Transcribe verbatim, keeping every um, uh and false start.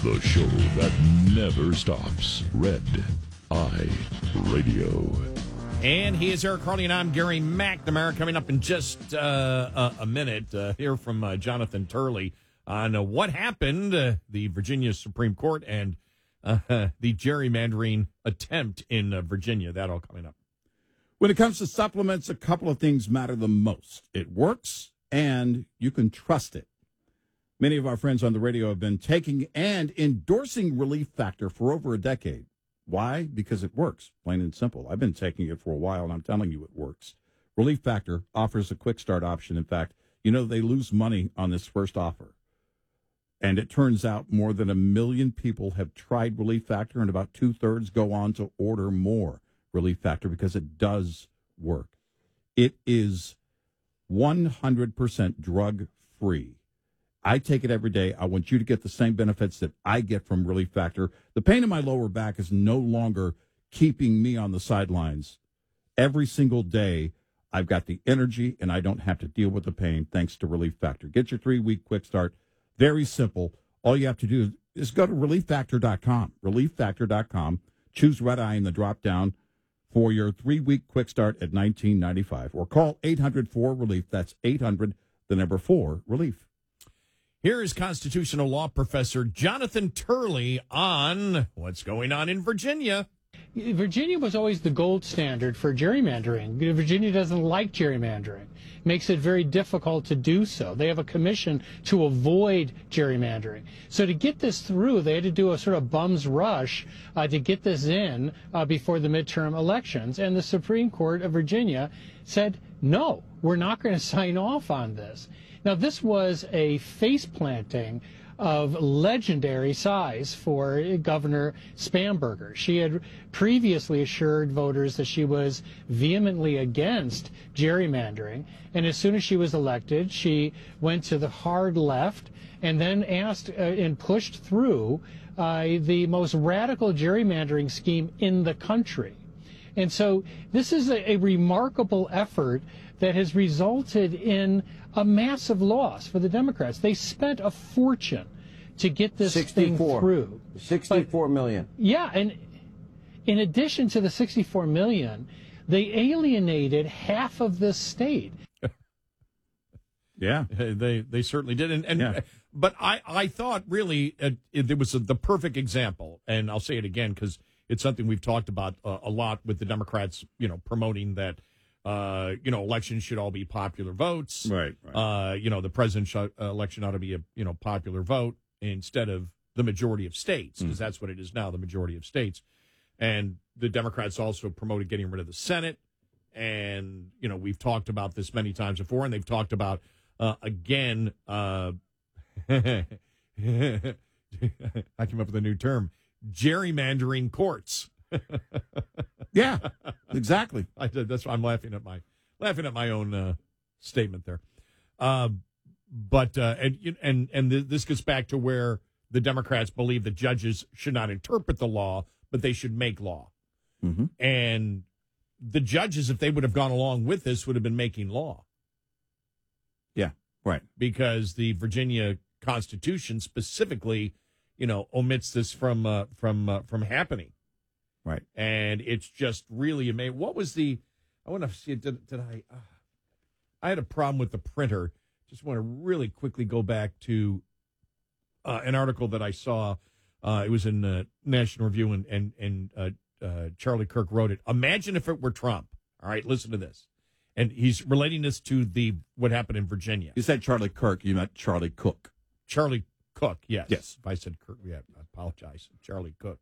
The show that never stops. Red Eye Radio. And he is Eric Harley, and I'm Gary McNamara. Coming up in just uh, a, a minute, uh, hear from uh, Jonathan Turley on uh, what happened, uh, the Virginia Supreme Court, and uh, the gerrymandering attempt in uh, Virginia. That all coming up. When it comes to supplements, a couple of things matter the most. It works, and you can trust it. Many of our friends on the radio have been taking and endorsing Relief Factor for over a decade. Why? Because it works, plain and simple. I've been taking it for a while, and I'm telling you it works. Relief Factor offers a quick start option. In fact, you know, they lose money on this first offer. And it turns out more than a million people have tried Relief Factor, and about two-thirds go on to order more Relief Factor because it does work. It is one hundred percent drug-free. I take it every day. I want you to get the same benefits that I get from Relief Factor. The pain in my lower back is no longer keeping me on the sidelines. Every single day, I've got the energy, and I don't have to deal with the pain thanks to Relief Factor. Get your three-week quick start. Very simple. All you have to do is go to relief factor dot com. relief factor dot com. Choose Red Eye in the drop-down for your three-week quick start at nineteen ninety-five. Or call eight hundred four relief. That's eight hundred, the number four, relief. Here is constitutional law professor Jonathan Turley on what's going on in Virginia. Virginia was always the gold standard for gerrymandering. Virginia doesn't like gerrymandering. Makes it very difficult to do so. They have a commission to avoid gerrymandering. So to get this through, they had to do a sort of bum's rush uh, to get this in uh, before the midterm elections. And the Supreme Court of Virginia said, no, we're not going to sign off on this. Now, this was a face-planting of legendary size for Governor Spanberger. She had previously assured voters that she was vehemently against gerrymandering, and as soon as she was elected, she went to the hard left and then asked uh, and pushed through uh, the most radical gerrymandering scheme in the country. And so this is a, a remarkable effort that has resulted in a massive loss for the Democrats. They spent a fortune to get this thing through. sixty-four million. Yeah, and in addition to the sixty-four million, they alienated half of this state. Yeah, they they certainly did. And, and yeah. But I, I thought really uh, it, it was a, the perfect example, and I'll say it again because it's something we've talked about uh, a lot with the Democrats, you know, promoting that, uh, you know, elections should all be popular votes. Right. right. Uh, you know, the presidential election ought to be a, you know, popular vote instead of the majority of states, because mm. that's what it is now, the majority of states. And the Democrats also promoted getting rid of the Senate. And, you know, we've talked about this many times before, and they've talked about, uh, again, uh, I came up with a new term, gerrymandering courts. Yeah, exactly. I, that's why I'm laughing at my laughing at my own uh, statement there. Uh, but uh, and and and th- this gets back to where the Democrats believe that judges should not interpret the law, but they should make law. Mm-hmm. And the judges, if they would have gone along with this, would have been making law. Yeah, right. Because the Virginia Constitution specifically, you know, omits this from uh, from uh, from happening. Right. And it's just really amazing. What was the, I want to see, did, did I, uh, I had a problem with the printer. Just want to really quickly go back to uh, an article that I saw. Uh, it was in uh, National Review, and, and, and uh, uh, Charlie Kirk wrote it. Imagine if it were Trump. All right, listen to this. And he's relating this to the what happened in Virginia. You said Charlie Kirk, you meant Charlie Cook. Charlie Cook, yes. Yes. If I said Kirk, yeah, I apologize. Charlie Cook.